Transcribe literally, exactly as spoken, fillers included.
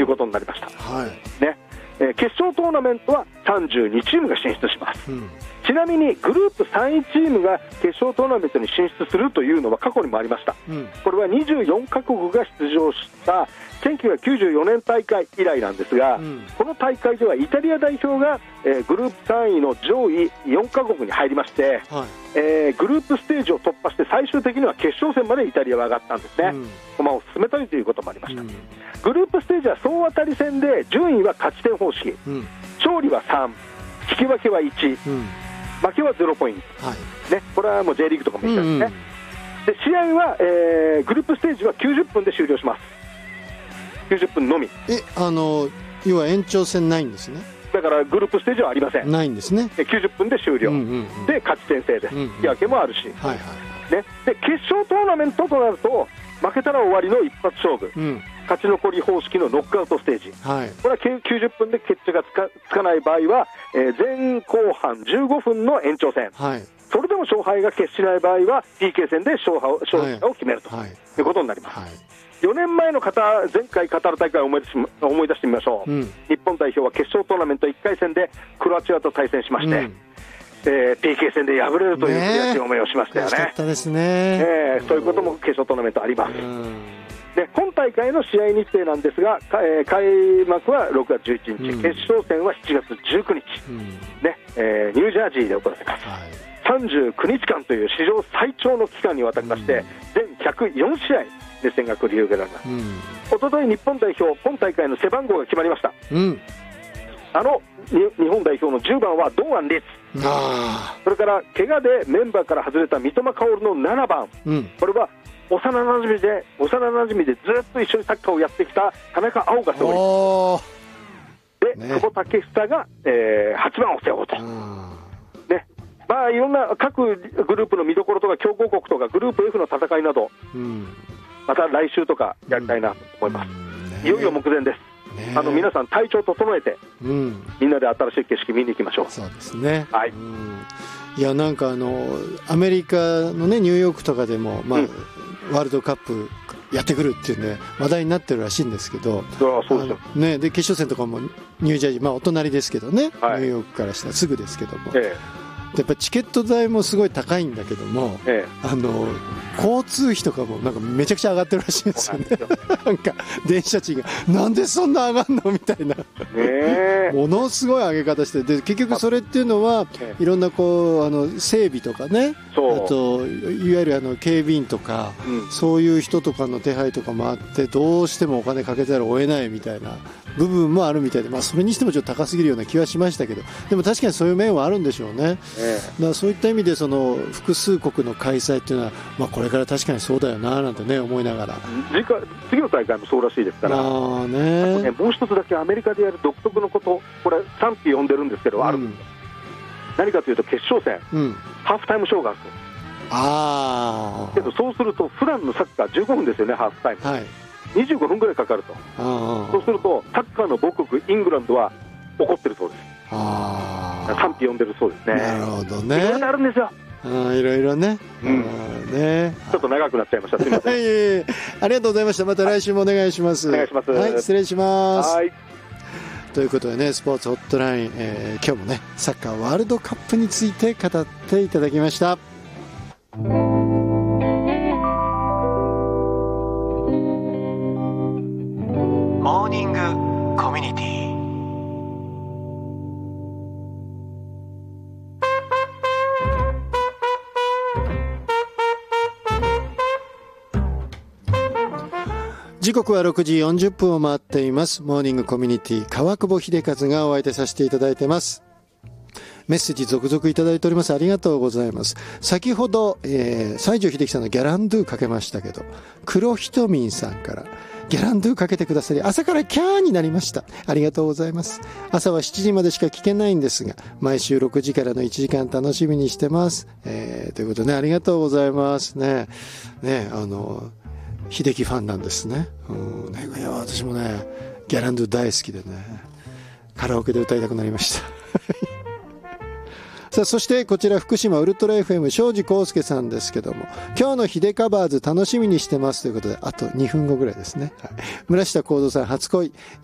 いうことになりました、 はいねえー、決勝トーナメントはさんじゅうにチームが進出します、うん、ちなみにグループさんいチームが決勝トーナメントに進出するというのは過去にもありました、うん、これはにじゅうよんカ国が出場したせんきゅうひゃくきゅうじゅうよねん大会以来なんですが、うん、この大会ではイタリア代表が、えー、グループさんいの上位よんカ国に入りまして、はいえー、グループステージを突破して最終的には決勝戦までイタリアは上がったんですね、うん、駒を進めたいということもありました、うん、グループステージは総当たり戦で順位は勝ち点方式、うん、勝利はさん、引き分けはいち、うん、負けはゼロポイント、はいね、これはもう J リーグとかも一緒ですね、うんうん、で試合は、えー、グループステージはきゅうじゅっぷんで終了します。きゅうじゅっぷんのみ。 えあの要は延長戦ないんですね。 だからグループステージはありません。 ないんですね。 きゅうじゅっぷんで終了、うんうんうん、で勝ち点制です、うんうん、引き分けもあるし、はいはいね、で決勝トーナメントとなると負けたら終わりの一発勝負、うん、勝ち残り方式のノックアウトステージ、はい、これはきゅうじゅっぷんで決着がつ か, つかない場合は、えー、前後半じゅうごふんの延長戦、はい、それでも勝敗が決しない場合は ピーケー 戦で勝敗 を, 勝者を決めると、はい、いうことになります、はい、よねんまえの方前回カタール大会を思い出し、思い出してみましょう、うん、日本代表は決勝トーナメントいっかい戦でクロアチアと対戦しまして、うんえー、ピーケー 戦で敗れるという悔しい思いをしましたよね。 悔しかったですね、 えー、そういうことも決勝トーナメントあります。で今大会の試合日程なんですが、えー、開幕はろくがつじゅういちにち、うん、決勝戦はしちがつじゅうくにち、うんねえー、ニュージャージーで行われます、はい、さんじゅうくにちかんという史上最長の期間にわたりまして、うん、全ひゃくよんしあい熱戦が繰り広げられます、うん、おととい日本代表今大会の背番号が決まりました、うん、あの日本代表のじゅうばんは堂安律、あそれから怪我でメンバーから外れた三笘薫のななばん、うん、これは幼なじみで幼なじみでずっと一緒にサッカーをやってきた田中碧が背負いで、ね、久保建英が、えー、はちばんを背負うと、ねまあ、いろんな各グループの見どころとか強豪国とかグループ F の戦いなど、うん、また来週とかやりたいなと思います、うんね、いよいよ目前です、ね、あの皆さん体調整えて、うん、みんなで新しい景色見に行きましょう。 そうですね、 はい、 うんいやなんかあのアメリカのねニューヨークとかでも、まあうん、ワールドカップやってくるっていうね話題になってるらしいんですけど、 そうですよ、 ね、で決勝戦とかもニュージャージー、まあ、お隣ですけどね、はい、ニューヨークからしたらすぐですけども、ええやっぱチケット代もすごい高いんだけども、ええ、あの交通費とかもなんかめちゃくちゃ上がってるらしいんですよね。なんか電車賃がなんでそんな上がんのみたいな、えー、ものすごい上げ方してで結局それっていうのは、ええ、いろんなこうあの整備とかねあといわゆるあの警備員とか、うん、そういう人とかの手配とかもあってどうしてもお金かけざるを得ないみたいな部分もあるみたいで、まあ、それにしてもちょっと高すぎるような気はしましたけどでも確かにそういう面はあるんでしょうね、ええ、だからそういった意味でその複数国の開催っていうのは、まあ、これから確かにそうだよななんてね思いながら次の大会もそうらしいですから、 あ、ね、 ね、もう一つだけアメリカでやる独特のことこれ賛否呼んでるんですけど、うん、あるんですよ。何かというと決勝戦、うん、ハーフタイムショーがあると。あけどそうすると普段のサッカーじゅうごふんですよねハーフタイム、はいにじゅうごふんぐらいかかると。あそうするとサッカーの母国イングランドは怒ってるそうです。あ賛否呼んでるそうですね。 なるほどね。 いろいろあるんですよ。 あいろいろね、うん、ねちょっと長くなっちゃいました。すみません。 いえいえありがとうございました。また来週もお願いします。 お願いします。 はい失礼します。 はいということでねスポーツホットライン、えー、今日もねサッカーワールドカップについて語っていただきました。 モーニングコミュニティ。 時刻はろくじよんじゅっぷんを回っています。モーニングコミュニティ川久保秀和がお相手させていただいています。メッセージ続々いただいております。ありがとうございます。先ほど、えー、西城秀樹さんのギャランドゥかけましたけど黒ひとみんさんからギャランドゥかけてくださり朝からキャーになりました。ありがとうございます。朝はしちじまでしか聞けないんですが毎週ろくじからのいちじかん楽しみにしてます、えー、ということで、ね、ありがとうございますね。ねあの秀樹ファンなんですね。うんねいや私もねギャランドゥ大好きでねカラオケで歌いたくなりましたさあそしてこちら福島ウルトラ エフエム 庄司康介さんですけども今日のヒデカバーズ楽しみにしてますということであとにふんごぐらいですね、はい、村下幸三さん初恋